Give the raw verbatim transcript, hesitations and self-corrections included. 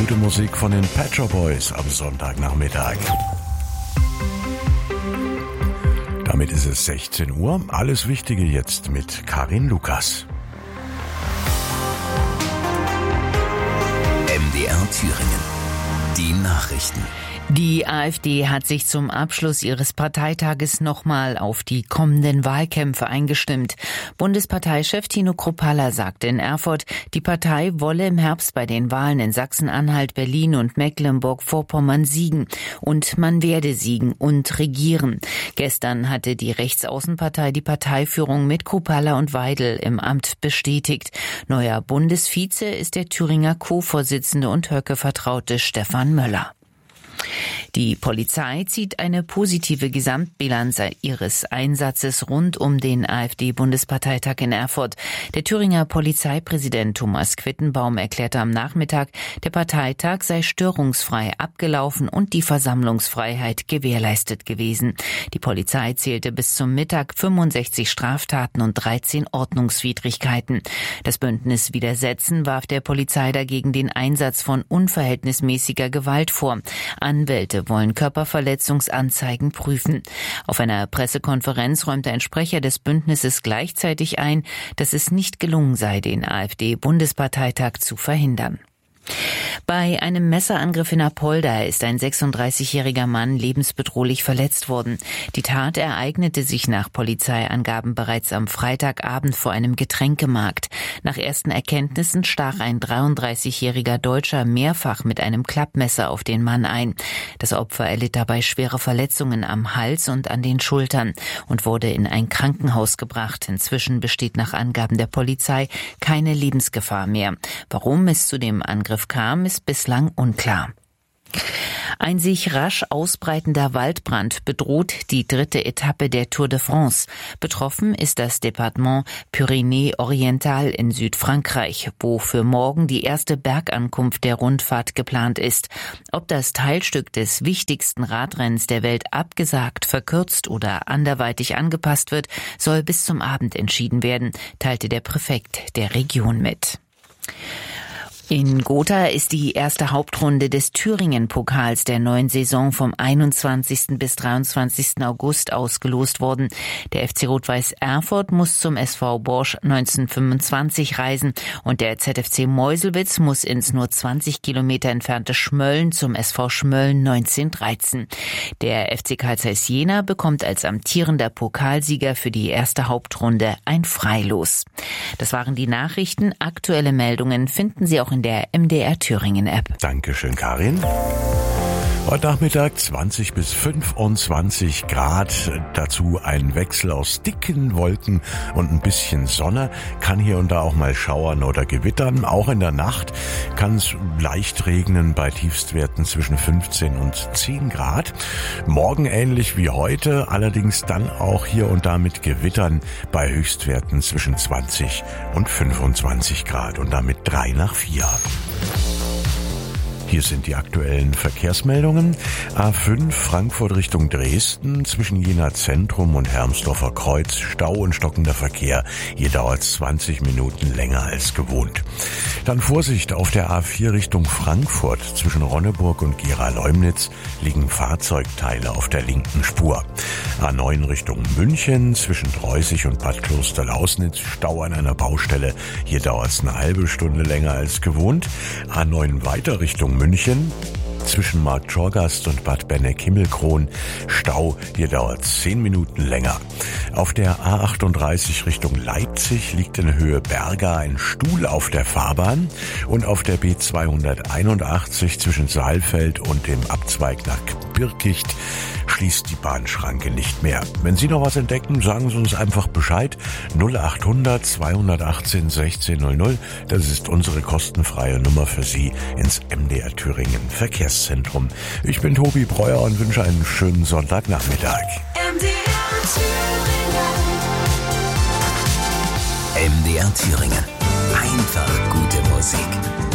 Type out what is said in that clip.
gute Musik von den Pet Shop Boys am Sonntagnachmittag. Damit ist es sechzehn Uhr. Alles Wichtige jetzt mit Karin Lukas. M D R Thüringen. Die Nachrichten. Die AfD hat sich zum Abschluss ihres Parteitages nochmal auf die kommenden Wahlkämpfe eingestimmt. Bundesparteichef Tino Kruppalla sagte in Erfurt, die Partei wolle im Herbst bei den Wahlen in Sachsen-Anhalt, Berlin und Mecklenburg-Vorpommern siegen. Und man werde siegen und regieren. Gestern hatte die Rechtsaußenpartei die Parteiführung mit Kruppalla und Weidel im Amt bestätigt. Neuer Bundesvize ist der Thüringer Co-Vorsitzende und Höcke-Vertraute Stefan Möller. Die Polizei zieht eine positive Gesamtbilanz ihres Einsatzes rund um den AfD-Bundesparteitag in Erfurt. Der Thüringer Polizeipräsident Thomas Quittenbaum erklärte am Nachmittag, der Parteitag sei störungsfrei abgelaufen und die Versammlungsfreiheit gewährleistet gewesen. Die Polizei zählte bis zum Mittag fünfundsechzig Straftaten und dreizehn Ordnungswidrigkeiten. Das Bündnis Widersetzen warf der Polizei dagegen den Einsatz von unverhältnismäßiger Gewalt vor. Anwälte wollen Körperverletzungsanzeigen prüfen. Auf einer Pressekonferenz räumte ein Sprecher des Bündnisses gleichzeitig ein, dass es nicht gelungen sei, den AfD-Bundesparteitag zu verhindern. Bei einem Messerangriff in Apolda ist ein sechsunddreißigjähriger Mann lebensbedrohlich verletzt worden. Die Tat ereignete sich nach Polizeiangaben bereits am Freitagabend vor einem Getränkemarkt. Nach ersten Erkenntnissen stach ein dreiunddreißigjähriger Deutscher mehrfach mit einem Klappmesser auf den Mann ein. Das Opfer erlitt dabei schwere Verletzungen am Hals und an den Schultern und wurde in ein Krankenhaus gebracht. Inzwischen besteht nach Angaben der Polizei keine Lebensgefahr mehr. Warum es zu dem Angriff kam, ist bislang unklar. Ein sich rasch ausbreitender Waldbrand bedroht die dritte Etappe der Tour de France. Betroffen ist das Departement Pyrénées-Oriental in Südfrankreich, wo für morgen die erste Bergankunft der Rundfahrt geplant ist. Ob das Teilstück des wichtigsten Radrennens der Welt abgesagt, verkürzt oder anderweitig angepasst wird, soll bis zum Abend entschieden werden, teilte der Präfekt der Region mit. In Gotha ist die erste Hauptrunde des Thüringen-Pokals der neuen Saison vom einundzwanzigsten bis dreiundzwanzigsten August ausgelost worden. Der F C Rot-Weiß Erfurt muss zum S V Borsch neunzehnhundertfünfundzwanzig reisen und der Z F C Meuselwitz muss ins nur zwanzig Kilometer entfernte Schmölln zum S V Schmölln neunzehnhundertdreizehn. Der F C Carl Zeiss Jena bekommt als amtierender Pokalsieger für die erste Hauptrunde ein Freilos. Das waren die Nachrichten. Aktuelle Meldungen finden Sie auch in der M D R Thüringen App. Dankeschön, Karin. Heute Nachmittag zwanzig bis fünfundzwanzig Grad, dazu ein Wechsel aus dicken Wolken und ein bisschen Sonne, kann hier und da auch mal schauern oder gewittern. Auch in der Nacht kann es leicht regnen bei Tiefstwerten zwischen fünfzehn und zehn Grad. Morgen ähnlich wie heute, allerdings dann auch hier und da mit Gewittern bei Höchstwerten zwischen zwanzig und fünfundzwanzig Grad und damit drei nach vier. Hier sind die aktuellen Verkehrsmeldungen. A fünf Frankfurt Richtung Dresden, zwischen Jena Zentrum und Hermsdorfer Kreuz, Stau und stockender Verkehr. Hier dauert es zwanzig Minuten länger als gewohnt. Dann Vorsicht auf der A vier Richtung Frankfurt, zwischen Ronneburg und Gera-Leumnitz liegen Fahrzeugteile auf der linken Spur. A neun Richtung München, zwischen Dreußig und Bad Klosterlausnitz, Stau an einer Baustelle. Hier dauert es eine halbe Stunde länger als gewohnt. A neun weiter Richtung München, zwischen Markt Schorgast und Bad Benneck-Himmelkron, Stau, hier dauert es zehn Minuten länger. Auf der A achtunddreißig Richtung Leipzig liegt in Höhe Berga ein Stuhl auf der Fahrbahn und auf der B zweihunderteinundachtzig zwischen Saalfeld und dem Abzweig nach Birkicht schließt die Bahnschranke nicht mehr. Wenn Sie noch was entdecken, sagen Sie uns einfach Bescheid. null achthundert zweihundertachtzehn sechzehn null null. Das ist unsere kostenfreie Nummer für Sie ins M D R Thüringen Verkehrszentrum. Ich bin Tobi Breuer und wünsche einen schönen Sonntagnachmittag. M D R Thüringen. M D R Thüringen. Einfach gute Musik.